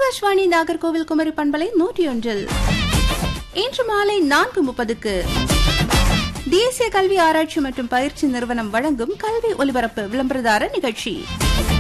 ஆகாஷ்வாணி நாகர்கோவில் குமரி பண்பலை 101 இன்று மாலை 4:30க்கு தேசிய கல்வி ஆராய்ச்சி மற்றும் பயிற்சி நிறுவனம் வழங்கும் கல்வி ஒலிபரப்பு விளம்பரதார நிகழ்ச்சி.